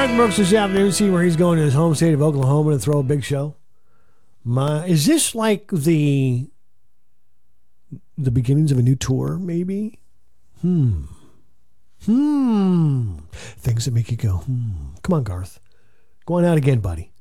Garth Brooks this afternoon, see where he's going to his home state of Oklahoma to throw a big show. Is this like the beginnings of a new tour, maybe? Things that make you go, Come on, Garth. Go on out again, buddy.